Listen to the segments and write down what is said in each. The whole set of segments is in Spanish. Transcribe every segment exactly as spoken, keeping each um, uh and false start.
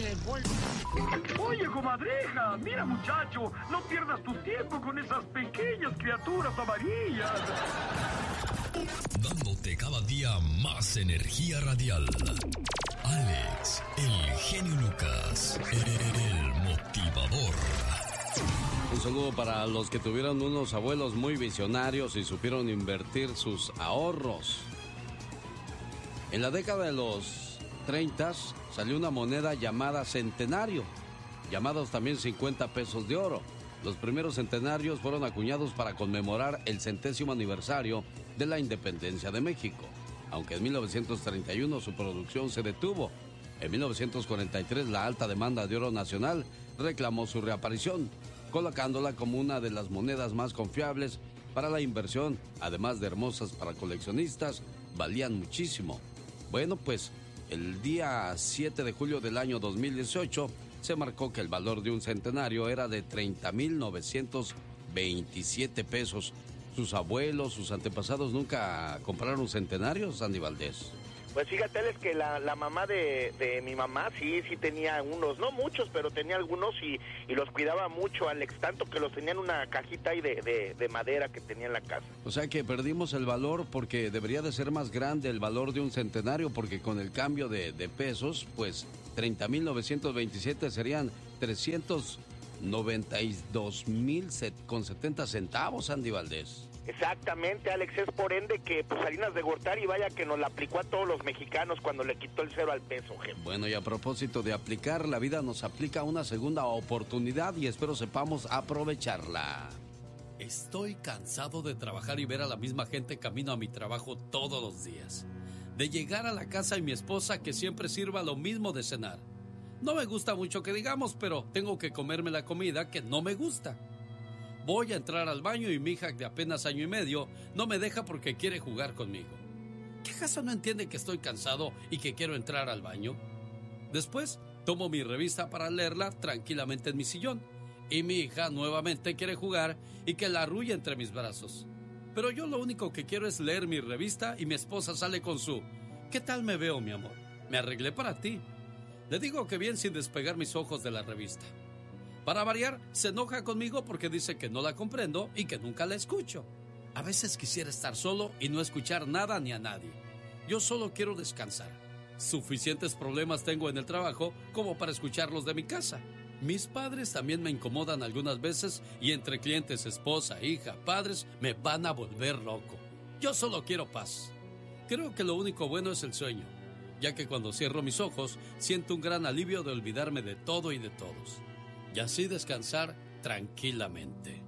el bolso. Oye, comadreja, mira muchacho, no pierdas tu tiempo con esas pequeñas criaturas amarillas. Dándote cada día más energía radial. Alex, el genio Lucas, el motivador. Un saludo para los que tuvieron unos abuelos muy visionarios y supieron invertir sus ahorros. En la década de los treinta salió una moneda llamada centenario, llamados también cincuenta pesos de oro. Los primeros centenarios fueron acuñados para conmemorar el centésimo aniversario de la independencia de México, aunque en mil novecientos treinta y uno su producción se detuvo. En mil novecientos cuarenta y tres la alta demanda de oro nacional reclamó su reaparición, colocándola como una de las monedas más confiables para la inversión, además de hermosas para coleccionistas, valían muchísimo. Bueno, pues el día siete de julio del año dos mil dieciocho se marcó que el valor de un centenario era de treinta mil novecientos veintisiete pesos. ¿Sus abuelos, sus antepasados nunca compraron centenarios, Andy Valdés? Pues fíjate, Alex, que la, la mamá de, de mi mamá sí, sí tenía unos, no muchos, pero tenía algunos y, y los cuidaba mucho, Alex, tanto que los tenía en una cajita ahí de, de, de madera que tenía en la casa. O sea que perdimos el valor porque debería de ser más grande el valor de un centenario, porque con el cambio de, de pesos, pues treinta mil novecientos veintisiete serían trescientos noventa y dos mil con setenta centavos, Andy Valdés. Exactamente, Alex, es por ende que pues Salinas de Gortari, vaya que nos la aplicó a todos los mexicanos cuando le quitó el cero al peso, jefe. Bueno, y a propósito de aplicar, la vida nos aplica una segunda oportunidad y espero sepamos aprovecharla. Estoy cansado de trabajar y ver a la misma gente camino a mi trabajo todos los días. De llegar a la casa y mi esposa que siempre sirva lo mismo de cenar. No me gusta mucho que digamos, pero tengo que comerme la comida que no me gusta. Voy a entrar al baño y mi hija de apenas año y medio no me deja porque quiere jugar conmigo. ¿Qué acaso no entiende que estoy cansado y que quiero entrar al baño? Después tomo mi revista para leerla tranquilamente en mi sillón y mi hija nuevamente quiere jugar y que la arrulle entre mis brazos. Pero yo lo único que quiero es leer mi revista y mi esposa sale con su ¿qué tal me veo, mi amor? Me arreglé para ti. Le digo que bien sin despegar mis ojos de la revista. Para variar, se enoja conmigo porque dice que no la comprendo y que nunca la escucho. A veces quisiera estar solo y no escuchar nada ni a nadie. Yo solo quiero descansar. Suficientes problemas tengo en el trabajo como para escucharlos de mi casa. Mis padres también me incomodan algunas veces y entre clientes, esposa, hija, padres, me van a volver loco. Yo solo quiero paz. Creo que lo único bueno es el sueño, ya que cuando cierro mis ojos siento un gran alivio de olvidarme de todo y de todos. Y así descansar tranquilamente.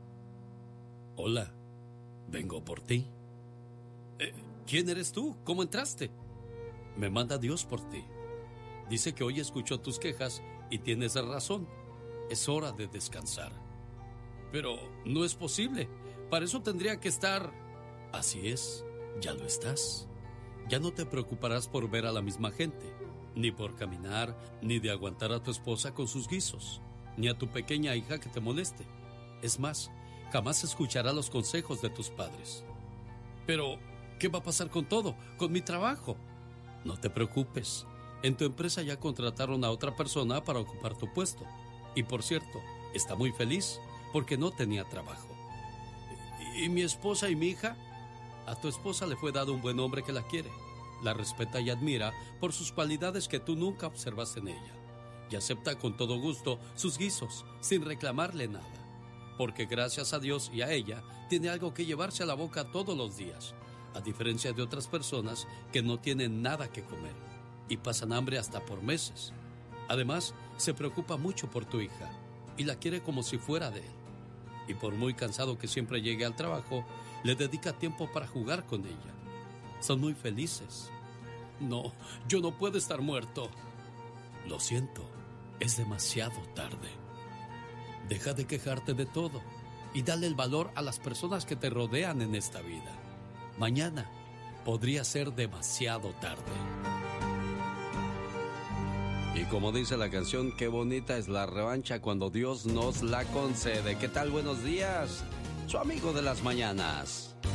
Hola, vengo por ti. Eh, ¿Quién eres tú? ¿Cómo entraste? Me manda Dios por ti. Dice que hoy escuchó tus quejas y tienes razón. Es hora de descansar. Pero no es posible. Para eso tendría que estar... Así es, ya lo estás. Ya no te preocuparás por ver a la misma gente, ni por caminar, ni de aguantar a tu esposa con sus guisos, ni a tu pequeña hija que te moleste. Es más, jamás escuchará los consejos de tus padres. Pero, ¿qué va a pasar con todo? ¿Con mi trabajo? No te preocupes. En tu empresa ya contrataron a otra persona para ocupar tu puesto. Y por cierto, está muy feliz porque no tenía trabajo. ¿Y mi esposa y mi hija? A tu esposa le fue dado un buen hombre que la quiere. La respeta y admira por sus cualidades que tú nunca observaste en ella. Y acepta con todo gusto sus guisos, sin reclamarle nada. Porque gracias a Dios y a ella, tiene algo que llevarse a la boca todos los días, a diferencia de otras personas que no tienen nada que comer y pasan hambre hasta por meses. Además, se preocupa mucho por tu hija y la quiere como si fuera de él. Y por muy cansado que siempre llegue al trabajo, le dedica tiempo para jugar con ella. Son muy felices. No, yo no puedo estar muerto. Lo siento, es demasiado tarde. Deja de quejarte de todo y dale el valor a las personas que te rodean en esta vida. Mañana podría ser demasiado tarde. Y como dice la canción, qué bonita es la revancha cuando Dios nos la concede. ¿Qué tal? Buenos días, su amigo de las mañanas.